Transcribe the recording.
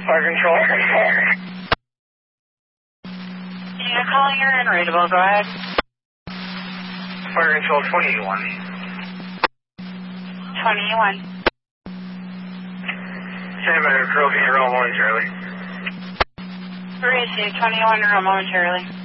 Fire control. Yeah, calling your unreadable. Go ahead. Fire control 21. 21. Stand by, Crow, can you roll momentarily? Receive 21 roll momentarily.